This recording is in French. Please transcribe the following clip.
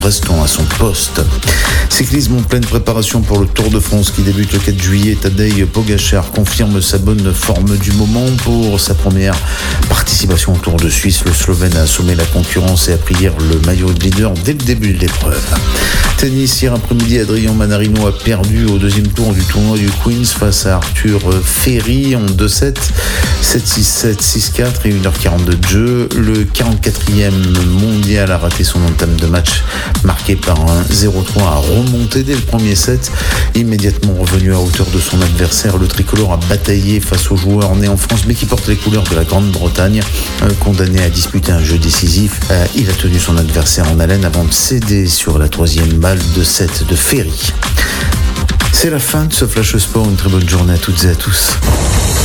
restant à son poste. Cyclisme en pleine préparation pour le Tour de France qui débute le 4 juillet. Tadej Pogačar confirme sa bonne forme du moment pour sa première participation au Tour de Suisse. Le Slovène a assommé la concurrence et a pris hier le maillot de leader dès le début de l'épreuve. Tennis, hier après-midi, Adrian Manarino a perdu au deuxième tour du tournoi du Queens face à Arthur Ferry en 2-7, 7-6-7, 6-4 et 1h42 de jeu. Le 44e mondial a raté son entame de match marqué par un 0-3 à remonter dès le premier set. Immédiatement revenu à hauteur de son adversaire, le tricolore a bataillé face aux joueurs nés en France mais qui portent les couleurs de la Grande-Bretagne. Condamné à disputer un jeu décisif, il a tenu son adversaire en haleine avant de céder sur la troisième balle de set de Ferry. C'est la fin de ce Flash Sport. Une très bonne journée à toutes et à tous.